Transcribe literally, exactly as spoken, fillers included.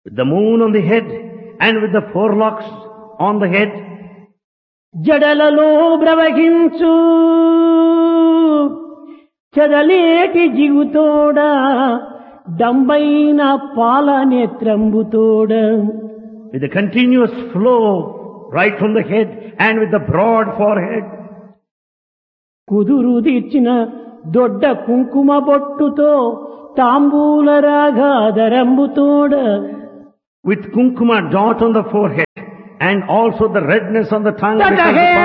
with the moon on the head and with the four locks on the head, జడలలో ప్రవహించు చెదలేటి జిగుతోడ డంబైన పాల నేత్రంబుతోడ with a continuous flow right from the head and with the broad forehead, కుదురు తీర్చిన దొడ్డ కుంకుమ బొట్టుతో తాంబూల రాగాధరంబుతోడ with kumkuma dot on the forehead and also the redness on the tongue because of